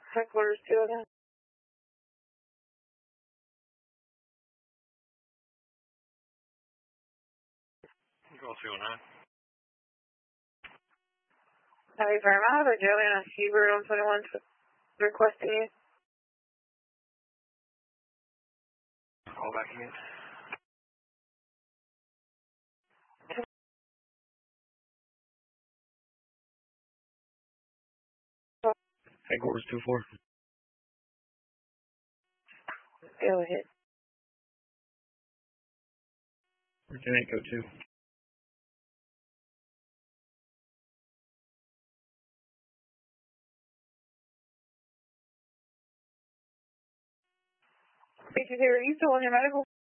Headquarters 2 again. Control 209. Heavy Firm out of Joanna Hubert on 21 requesting you. Call back again. Headquarters 24. Go ahead. Lieutenant Code 2. Are you still on your medical?